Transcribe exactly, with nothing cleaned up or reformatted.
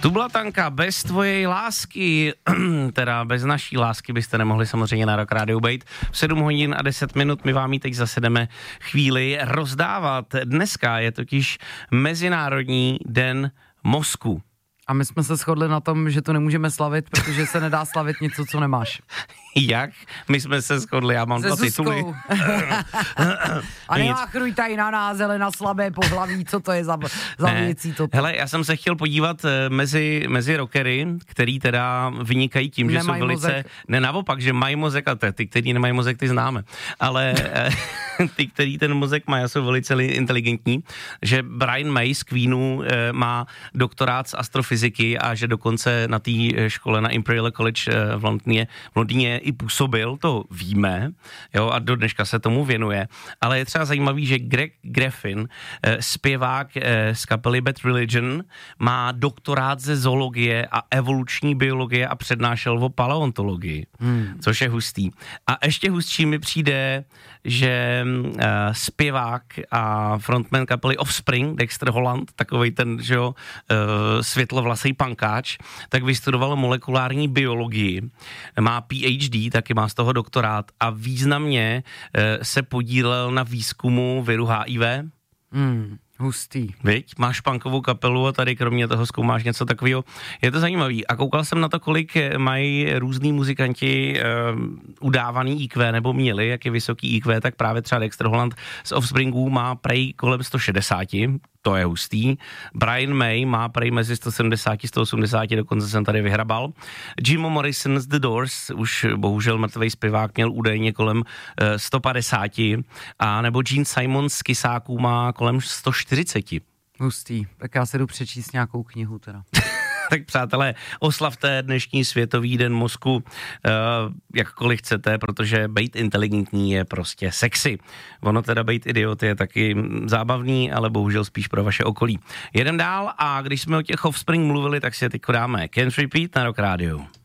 Tu byla Tanka, bez tvoje lásky, teda bez naší lásky byste nemohli samozřejmě na Rock Radio bejt. V sedm hodin a deset minut my vám ji teď zase jdeme chvíli rozdávat. Dneska je totiž Mezinárodní den mozku. A my jsme se shodli na tom, že to nemůžeme slavit, protože se nedá slavit něco, co nemáš. Jak? My jsme se shodli, já mám dva tituly. A nemáchruj tady na nás, ale na slabé pohlaví, co to je za, za ne. věcí toto. Hele, já jsem se chtěl podívat mezi, mezi rockery, který teda vynikají tím, že nemají jsou velice... mozek. Ne, naopak, že mají mozek a ty, který nemají mozek, ty známe. Ale ty, který ten mozek mají, jsou velice inteligentní, že Brian May z Queenu má doktorát z astrofyziky a že dokonce na té škole na Imperial College v Londýně, v Londýně i působil, to víme, jo, a do dneška se tomu věnuje, ale je třeba zajímavý, že Greg Graffin, zpěvák z kapely Bad Religion, má doktorát ze zoologie a evoluční biologie a přednášel o paleontologii, hmm. což je hustý. A ještě hustší mi přijde, že uh, zpěvák a frontman kapely Offspring, Dexter Holland, takovej ten, že jo, uh, světlovlasej pankáč, tak vystudoval molekulární biologii, má P H D, taky má z toho doktorát a významně uh, se podílel na výzkumu viru H I V. Hmm. Hustý. Viď? Máš punkovou kapelu a tady kromě toho zkoumáš něco takového. Je to zajímavý. A koukal jsem na to, kolik mají různý muzikanti uh, udávaný I Q, nebo měli, jak je vysoký I Q, tak právě třeba Dexter Holland z Offspringu má prej kolem sto šedesát, to je hustý. Brian May má prej mezi sto sedmdesát a sto osmdesát, dokonce jsem tady vyhrabal. Jim Morrison z The Doors, už bohužel mrtvej zpěvák, měl údajně kolem uh, sto padesát, a nebo Gene Simons z Kysáků má kolem sto čtyřicet. Hustý, tak já se jdu přečíst nějakou knihu teda. Tak přátelé, oslavte dnešní světový den mozku uh, jakkoliv chcete, protože bejt inteligentní je prostě sexy. Ono teda bejt idiot je taky zábavný, ale bohužel spíš pro vaše okolí. Jedem dál a když jsme o těch Offspring mluvili, tak si je teď dáme Can't Repeat na Rock Radio.